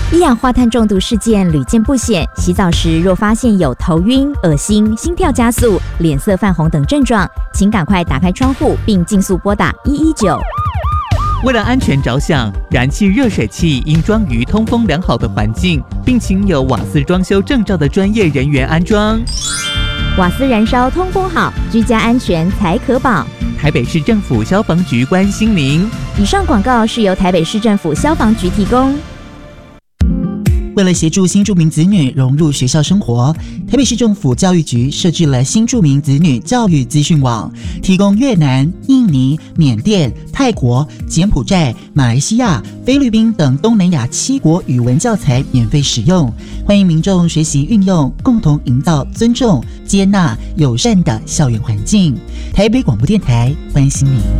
一氧化碳中毒事件屡见不鲜，洗澡时若发现有头晕、恶心、心跳加速、脸色泛红等症状，请赶快打开窗户并尽速拨打119。 为了安全着想，燃气热水器应装于通风良好的环境，并请有瓦斯装修证照的专业人员安装。 瓦斯燃烧通风好，居家安全才可保。 台北市政府消防局关心您。 以上广告是由台北市政府消防局提供。 为了协助新住民子女融入学校生活，台北市政府教育局设置了新住民子女教育资讯网，提供越南、印尼、缅甸、泰国、柬埔寨、马来西亚、菲律宾等东南亚7国语文教材免费使用，欢迎民众学习运用，共同营造尊重、接纳、友善的校园环境。台北广播电台关心你。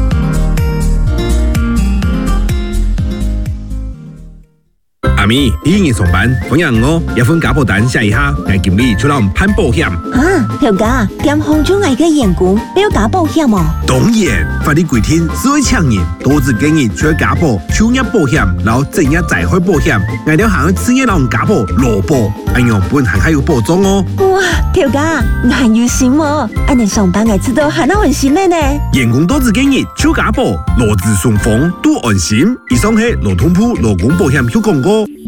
阿咪，你今日上班，朋友我一份家保单写一下，我经理出来攀保险。 条家点红中外嘅员工都要加保险哦？ 当然，法律规定，所有厂人都只建议除了家保、就业保险，然后正业再开保险，我哋行去职业人家保、劳保，咁樣本行还有保障哦。 哇，條家我很有心哦，安尼上班我知道很安心的呢。 員工都只建議除家保、勞資雙方都安心。以上係勞通部勞工保險有廣告。